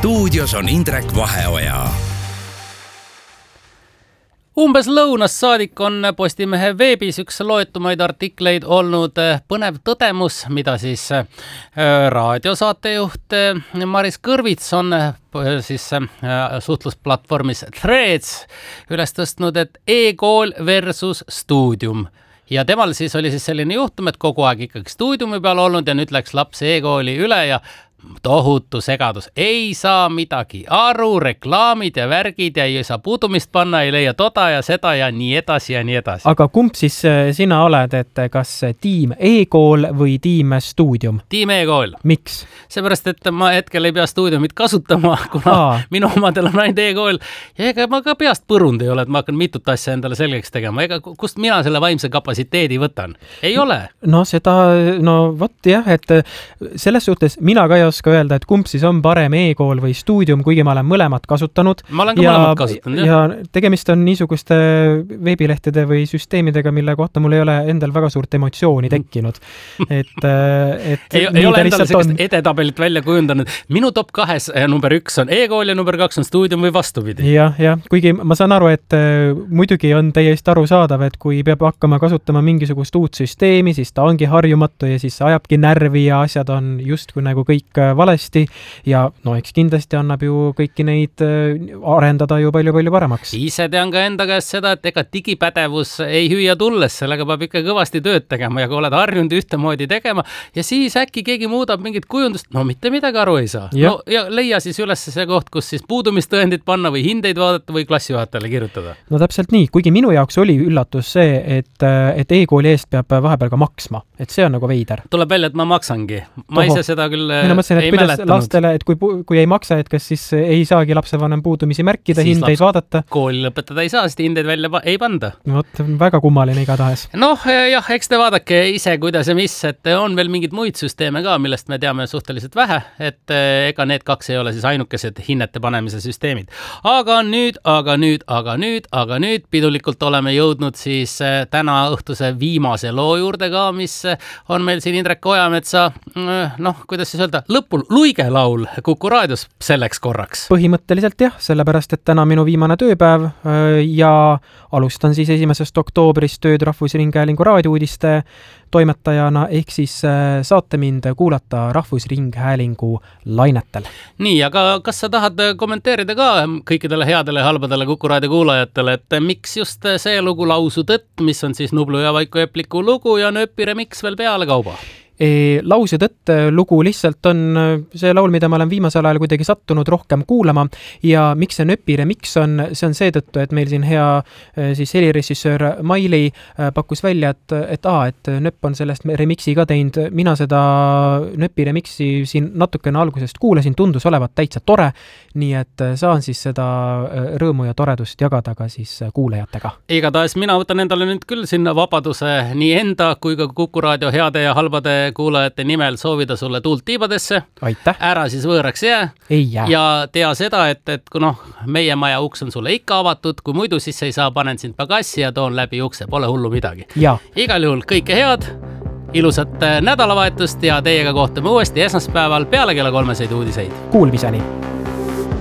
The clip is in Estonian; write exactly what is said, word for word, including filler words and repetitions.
stuudios on Indrek Vaheoja. Umbes lõunast saadik on Postimehe veebis üks loetumaid artikleid olnud põnev tõdemus, mida siis raadiosaatejuht Maris Kõrvits on siis suhtlusplatvormis Threads üles tõstnud, et e-kool versus stuudium. Ja temal siis oli siis selline juhtum, et kogu aeg ikkagi stuudiumi peal olnud ja nüüd läks laps e-kooli üle ja tohutu segadus. Ei saa midagi aru, reklaamid ja värgid ja ei saa puudumist panna, ei leia toda ja seda ja nii edasi ja nii edasi. Aga kumb siis sina oled, et kas tiim e-kool või tiim stuudium? Tiim e-kool. Miks? Seepärast, et ma hetkel ei pea stuudiumit kasutama, kuna Aa. minu omadel on ainult e-kool. Ja ega ma ka peast põrund ei ole, et ma hakkan mitut asja endale selgeks tegema. Ega kust mina selle vaimse kapatsiteedi võtan? Ei ole. No seda, no vot jah, et selles suhtes mina ka ei oska öelda, et kumb siis on parem e-kool või stuudium, kuigi ma olen mõlemad kasutanud. Ma olen ka ja, mõlemad kasutanud, jah. Ja tegemist on niisuguste veebilehtede või süsteemidega, mille kohta mul ei ole endal väga suurt emotsiooni tekkinud. Et, et ei, ei ole endal sellist on... edetabelit välja kujundanud. Minu top kahes number üks on e-kool ja number kaks on stuudium või vastupidi. Jah, jah. Kuigi ma saan aru, et muidugi on täiesti arusaadav, et kui peab hakkama kasutama mingisugust uut süsteemi, siis ta ongi harjumatu ja siis ajabki närvi ja asjad on just kui nagu kõik valesti ja no eks kindlasti annab ju kõiki neid arendada ju palju-palju paremaks. Ise tean ka enda käest seda, et ega digipädevus ei hüüa tulles, sellega peab ikka kõvasti tööd tegema ja kui oled harjunud ühtemoodi tegema ja siis äkki keegi muudab mingit kujundust, no mitte midagi aru ei saa. Ja, no, ja leia siis üles see koht, kus siis puudumistõendid panna või hindeid vaadata või klassijuhatajale kirjutada. No täpselt nii, kuigi minu jaoks oli üllatus see, et, et e-kooli eest peab vahepeal ka maksma, et see on nagu veider. Tuleb välja, et ma maksangi. Ma Toho. ise seda küll Mõtlen, et kuidas lastele, et kui, kui ei maksa, et kas siis ei saagi lapsevanem puudumisi märkida, siis hindeid vaadata? Kooli lõpetada ei saa, sest hindeid välja ei panda. Vot, väga kummaline igatahes. Noh, jah, eks te vaadake ise, kuidas ja mis, et on veel mingid muid süsteeme ka, millest me teame suhteliselt vähe, et ega need kaks ei ole siis ainukesed hinnete panemise süsteemid. Aga nüüd, aga nüüd, aga nüüd, aga nüüd pidulikult oleme jõudnud siis täna õhtuse viimase loo juurde ka, mis on meil siin Indrek Ojametsa, noh, kuidas siis öelda, lõpul luigelaul Kuku raadios selleks korraks. Põhimõtteliselt jah, sellepärast, et täna minu viimane tööpäev ja alustan siis esimesest oktoobrist tööd Rahvusringhäälingu raadiouudiste toimetajana, ehk siis saate mind kuulata Rahvusringhäälingu lainetel. Nii, aga kas sa tahad kommenteerida ka kõikidele headele ja halbadele Kuku raadio kuulajatele, et miks just see lugu Lausu tõtt, mis on siis Nublu ja Vaiko Epliku lugu ja Nööpi remix veel peale kauba? E, Lausu tõtt lugu lihtsalt on see laul, mida ma olen viimasel ajal kuidagi sattunud rohkem kuulama ja miks see Nööpi remix on, see on seetõttu, et meil siin hea siis helirežissöör Maili pakkus välja, et, et, aa, et Nööp on sellest remixi ka teinud. Mina seda Nööpi remixi siin natukene algusest kuulasin, tundus olevat täitsa tore, nii et saan siis seda rõõmu ja toredust jagada ka siis kuulajatega. Igatahes mina võtan endale nüüd küll sinna vabaduse nii enda kui ka Kuku raadio heade ja halbade kuulajate nimel soovida sulle tuult tiibadesse. Aitäh. Ära siis võõraks jää. Ei jää. Ja tea seda, et, et kui noh, meie maja uks on sulle ikka avatud, kui muidu siis ei saa, panen sind pagassi ja toon läbi ukse, pole hullu midagi. Ja. Igal juhul kõike head, ilusat nädalavahetust ja teiega kohtume uuesti esmaspäeval peale kella kolmeseid uudiseid. Kuulmiseni.